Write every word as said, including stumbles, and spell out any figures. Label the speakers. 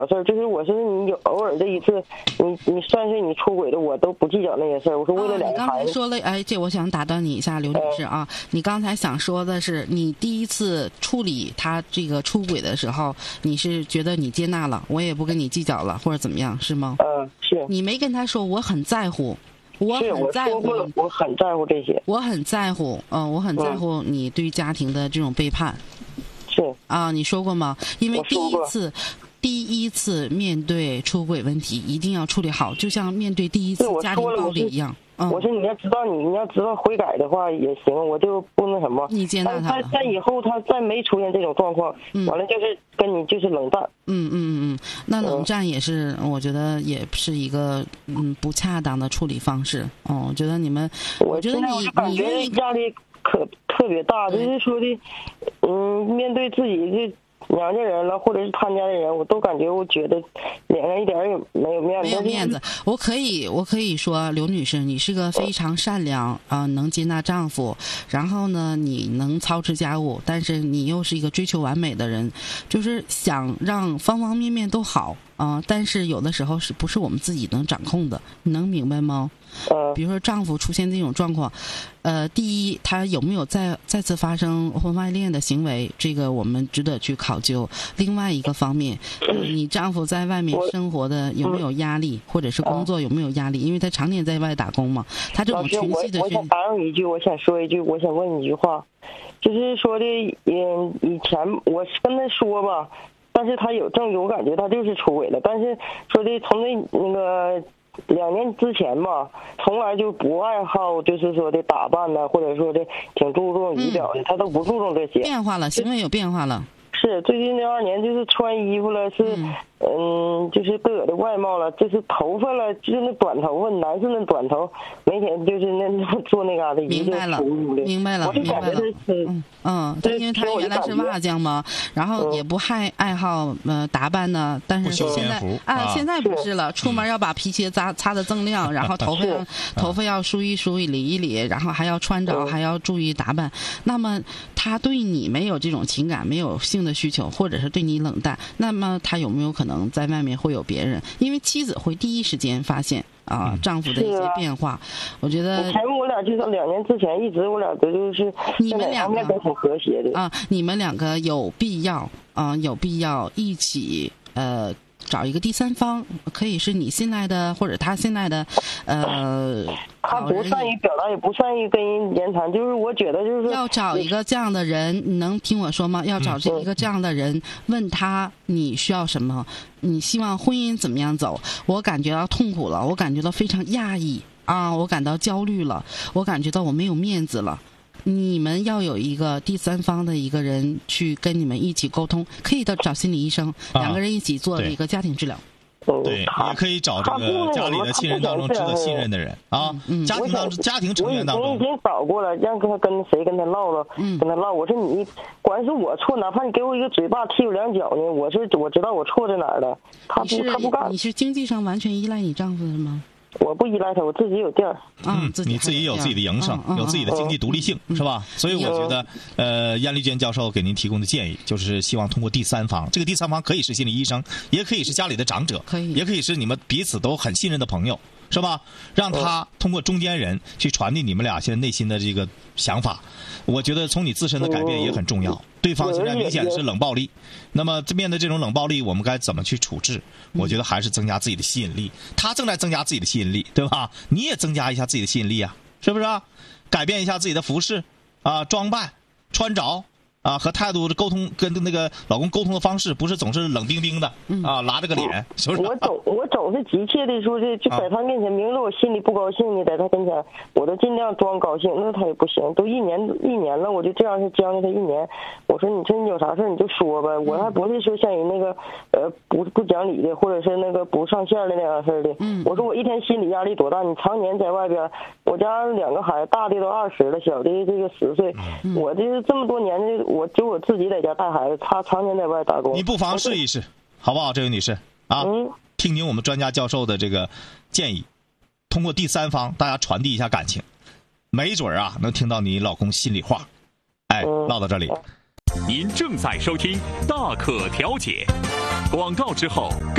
Speaker 1: 事儿，就是我说你有偶尔这一次，你你算是你出轨的，我都不计较那些事儿。我说为了两个孩子。
Speaker 2: 哦、你刚才说了，哎，这我想打断你一下，刘女士啊，嗯、你刚才想说的是，你第一次处理他这个出轨的时候，你是觉得你接纳了，我也不跟你计较了，或者怎么样，是吗？
Speaker 1: 嗯，是。
Speaker 2: 你没跟他说我很在乎。我很在乎，
Speaker 1: 我很在乎这些。
Speaker 2: 我很在乎，嗯、呃，我很在乎你对家庭的这种背叛。
Speaker 1: 是
Speaker 2: 啊，你说过吗？因为第一次，第一次面对出轨问题，一定要处理好，就像面对第一次家庭暴力一样。
Speaker 1: 我说你要知道，你你要知道悔改的话也行，我就不那什么。
Speaker 2: 你接纳他了。
Speaker 1: 在以后他再没出现这种状况，嗯、完了就是跟你就是冷战。
Speaker 2: 嗯嗯嗯，那冷战也是，嗯、我觉得也是一个嗯不恰当的处理方式。哦，我觉得你们，
Speaker 1: 我
Speaker 2: 觉得你
Speaker 1: 感觉压力可特别大，就是说的，嗯，面对自己这。娘家人了，或者是他家的人，我都感觉我觉得脸上一点也没有面子。
Speaker 2: 没有面子，我可以，我可以说，刘女士，你是个非常善良啊、呃，能接纳丈夫，然后呢，你能操持家务，但是你又是一个追求完美的人，就是想让方方面面都好啊、呃。但是有的时候是不是我们自己能掌控的？你能明白吗？
Speaker 1: 呃，
Speaker 2: 比如说丈夫出现这种状况，呃，第一，他有没有再再次发生婚外恋的行为，这个我们值得去考究。另外一个方面，呃、你丈夫在外面生活的有没有压力，或者是工作有没有压力？因为他常年在外打工嘛，他这种群系的。
Speaker 1: 我我想打扰一句，我想说一句，我想问你一句话，就是说的，嗯，以前我跟他说吧，但是他有证据，我感觉他就是出轨了，但是说的从那那个。两年之前吧，从来就不爱好，就是说的打扮呢，或者说的挺注重仪表的，嗯、他都不注重这些。
Speaker 2: 变化了，行为有变化了。
Speaker 1: 是最近这二年，就是穿衣服了，是 嗯, 嗯，就是各有的外貌了，就是头发了，就是那短头发，男生的短头，每天就是那做那嘎达，
Speaker 2: 明白了，明白了，明白了。嗯嗯，对，因为他原来是瓦匠嘛，然后也不爱爱好呃打扮呢，但是现在啊，啊现在不是了，出门要把皮鞋擦擦得锃亮，然后头发要头发要梳一梳一理一理，然后还要穿着，还要注意打扮。那么他对你没有这种情感，没有性的需求，或者是对你冷淡，那么他有没有可能在外面会有别人？因为妻子会第一时间发现啊、呃、丈夫的一些变化。我觉得
Speaker 1: 前我俩就是两年之前一直我俩都就是
Speaker 2: 你们两个
Speaker 1: 都挺和谐的
Speaker 2: 啊，你们两个有必要啊、呃、有必要一起呃。找一个第三方，可以是你信赖的，或者他信赖的，呃，
Speaker 1: 他不善于表达，也不善于跟人言谈，就是我觉得就是
Speaker 2: 要找一个这样的人，你能听我说吗？要找这一个这样的人，嗯、问他你需要什么，你希望婚姻怎么样走？我感觉到痛苦了，我感觉到非常压抑啊，我感到焦虑了，我感觉到我没有面子了。你们要有一个第三方的一个人去跟你们一起沟通，可以到找心理医生，啊、两个人一起做一个家庭治疗。
Speaker 3: 对，也可以找这个家里的亲人当中值得信任的人啊。嗯，家庭当中家庭成员当中，
Speaker 1: 我已经找过了，让他跟谁跟他唠唠，嗯、跟他唠。我说你，管是我错，哪怕你给我一个嘴巴踢我两脚呢，我是我知道我错在哪儿了。他不他不干。
Speaker 2: 你是经济上完全依赖你丈夫的吗？
Speaker 1: 我不依赖他，我自己有地儿。
Speaker 3: 嗯，你自己有自己的营生，有自己的经济独立性，是吧？所以我觉得，呃，燕丽娟教授给您提供的建议，就是希望通过第三方，这个第三方可以是心理医生，也可以是家里的长者，
Speaker 2: 可以，
Speaker 3: 也可以是你们彼此都很信任的朋友，是吧？让他通过中间人去传递你们俩现在内心的这个想法。我觉得从你自身的改变也很重要。对方现在明显是冷暴力，那么面对这种冷暴力，我们该怎么去处置？我觉得还是增加自己的吸引力。他正在增加自己的吸引力，对吧？你也增加一下自己的吸引力啊，是不是啊？改变一下自己的服饰啊、装扮、穿着啊和态度沟通，跟那个老公沟通的方式，不是总是冷冰冰的啊，拉着个脸，是不是？
Speaker 1: 我总我总是急切的说的，就在他面前，明知我心里不高兴的，在他跟前，我都尽量装高兴，那他也不行。都一年一年了，我就这样是将就他一年。我说你说你有啥事你就说吧，我还不是说像你那个呃不不讲理的，或者是那个不上线的那样式的。我说我一天心理压力多大？你常年在外边，我家两个孩子，大的都二十了，小的这个十岁，我这这么多年的。我就我自己在家带孩子，他常年在外打工。
Speaker 3: 你不妨试一试，好不好，这位女士啊？嗯，听听我们专家教授的这个建议，通过第三方大家传递一下感情，没准啊能听到你老公心里话。哎，嗯、唠到这里，
Speaker 4: 您正在收听大可调解，广告之后。